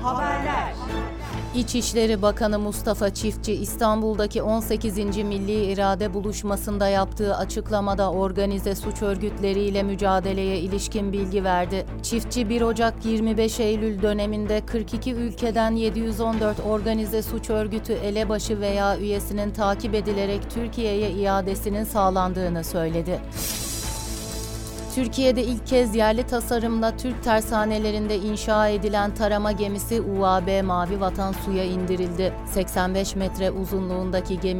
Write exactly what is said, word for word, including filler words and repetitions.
Haberler. İçişleri Bakanı Mustafa Çiftçi, İstanbul'daki on sekizinci Milli İrade Buluşması'nda yaptığı açıklamada organize suç örgütleriyle mücadeleye ilişkin bilgi verdi. Çiftçi, bir Ocak yirmi beş Eylül döneminde kırk iki ülkeden yedi yüz on dört organize suç örgütü elebaşı veya üyesinin takip edilerek Türkiye'ye iadesinin sağlandığını söyledi. Türkiye'de ilk kez yerli tasarımla Türk tersanelerinde inşa edilen tarama gemisi U A B Mavi Vatan suya indirildi. seksen beş metre uzunluğundaki gemi